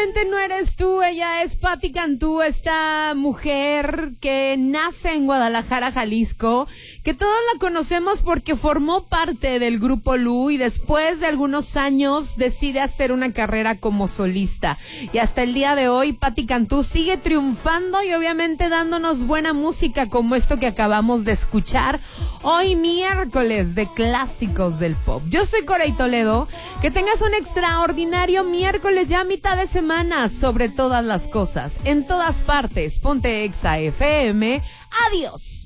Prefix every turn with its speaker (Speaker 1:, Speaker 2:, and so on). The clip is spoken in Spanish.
Speaker 1: Definitivamente no eres tú, ella es Patti Cantú, esta mujer que nace en Guadalajara, Jalisco, que todos la conocemos porque formó parte del grupo Lu y después de algunos años decide hacer una carrera como solista. Y hasta el día de hoy Patti Cantú sigue triunfando y obviamente dándonos buena música como esto que acabamos de escuchar hoy miércoles de clásicos del pop. Yo soy Corey Toledo, que tengas un extraordinario miércoles ya a mitad de semana sobre todas las cosas, en todas partes. Ponte Exa FM. Adiós.